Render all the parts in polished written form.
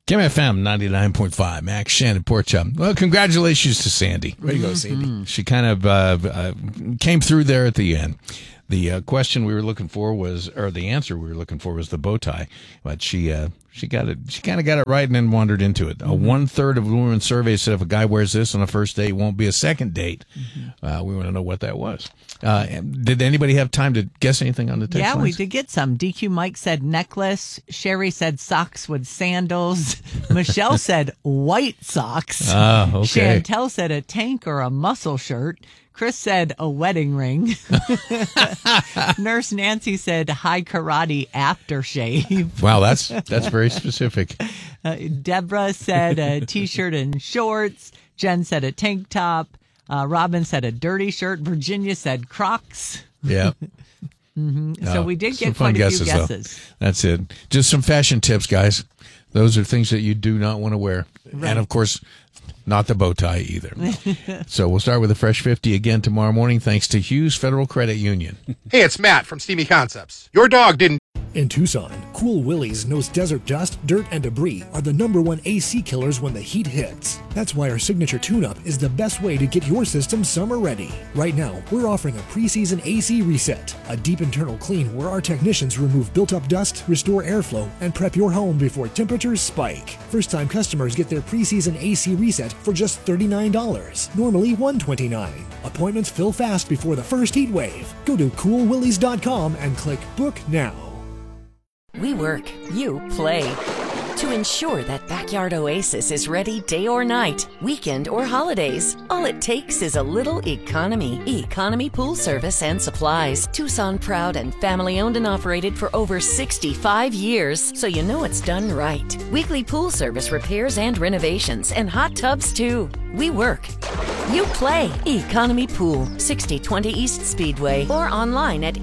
Kim FM 99.5, Max Shannon Porchop. Well, congratulations to Sandy. Way to go, Sandy. She kind of came through there at the end. The question we were looking for was, or the answer we were looking for was the bow tie, but she got it. She kind of got it right and then wandered into it. 1/3 of women surveys said if a guy wears this on a first date, it won't be a second date. We want to know what that was. Did anybody have time to guess anything on the text Yeah, lines? we did get some. DQ Mike said necklace. Sherry said socks with sandals. Michelle said white socks. Oh, okay. Chantel said a tank or a muscle shirt. Chris said a wedding ring. Nurse Nancy said high karate aftershave. Wow, that's very specific. Deborah said a T-shirt and shorts. Jen said a tank top. Robin said a dirty shirt. Virginia said Crocs. Yeah. So we did some get fun quite a few guesses, guesses. Though. That's it. Just some fashion tips, guys. Those are things that you do not want to wear. Right. And, of course, not the bow tie either. So we'll start with a Fresh 50 again tomorrow morning, thanks to Hughes Federal Credit Union. Hey, it's Matt from Steamy Concepts. Your dog didn't. In Tucson, Cool Willie's knows desert dust, dirt, and debris are the #1 AC killers when the heat hits. That's why our signature tune-up is the best way to get your system summer ready. Right now, we're offering a preseason AC reset, a deep internal clean where our technicians remove built-up dust, restore airflow, and prep your home before temperatures spike. First-time customers get their preseason AC reset for just $39, normally $129. Appointments fill fast before the first heat wave. Go to coolwillies.com and click Book Now. We work, you play. To ensure that Backyard Oasis is ready day or night, weekend or holidays, all it takes is a little economy. Economy Pool Service and Supplies. Tucson proud and family owned and operated for over 65 years, so you know it's done right. Weekly pool service repairs and renovations, and hot tubs too. We work. You play. Economy Pool, 6020 East Speedway, or online at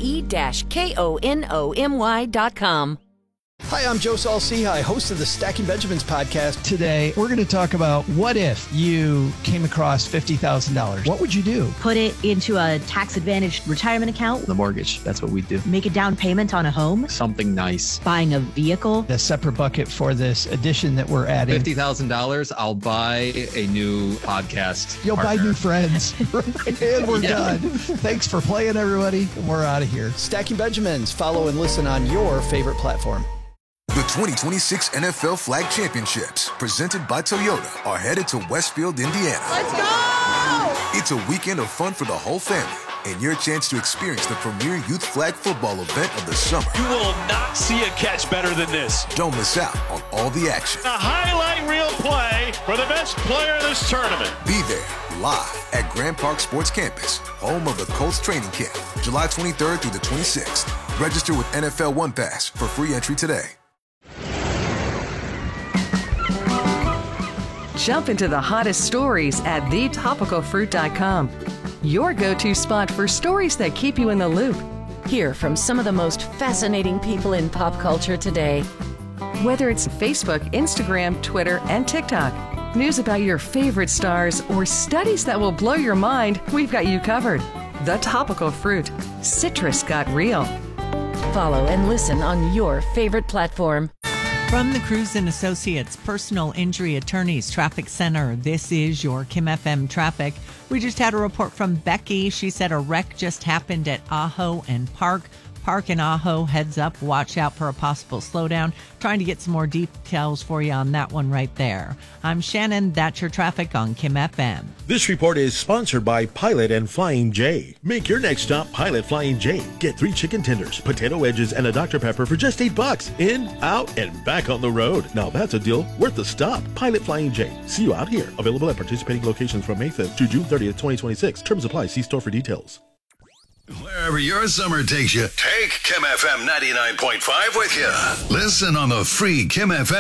e-konomy.com. Hi, I'm Joe Saul-Sehy, host of the Stacking Benjamins podcast. Today, we're going to talk about what if you came across $50,000? What would you do? Put it into a tax-advantaged retirement account. The mortgage. That's what we do. Make a down payment on a home. Something nice. Buying a vehicle. A separate bucket for this addition that we're adding. $50,000, I'll buy a new podcast. You'll partner. buy new friends. And we're done. Thanks for playing, everybody. We're out of here. Stacking Benjamins. Follow and listen on your favorite platform. The 2026 NFL Flag Championships, presented by Toyota, are headed to Westfield, Indiana. Let's go! It's a weekend of fun for the whole family and your chance to experience the premier youth flag football event of the summer. You will not see a catch better than this. Don't miss out on all the action. A highlight reel play for the best player of this tournament. Be there live at Grand Park Sports Campus, home of the Colts training camp, July 23rd through the 26th. Register with NFL One Pass for free entry today. Jump into the hottest stories at thetopicalfruit.com. Your go-to spot for stories that keep you in the loop. Hear from some of the most fascinating people in pop culture today. Whether it's Facebook, Instagram, Twitter, and TikTok, news about your favorite stars, or studies that will blow your mind, we've got you covered. The Topical Fruit. Citrus got real. Follow and listen on your favorite platform. From the Cruz and Associates Personal Injury Attorneys Traffic Center, this is your Kim FM traffic. We just had a report from Becky. She said a wreck just happened at Ajo and Park. Park and Ajo, heads up, watch out for a possible slowdown. Trying to get some more details for you on that one right there. I'm Shannon. That's your traffic on Kim FM. This report is sponsored by Pilot and Flying J. Make your next stop Pilot Flying J. Get 3 chicken tenders, potato wedges, and a Dr. Pepper for just $8. In, out, and back on the road. Now that's a deal worth the stop. Pilot Flying J. See you out here. Available at participating locations from May 5th to June 30th, 2026. Terms apply. See store for details. Wherever your summer takes you, take Kim FM 99.5 with you. Listen on the free Kim FM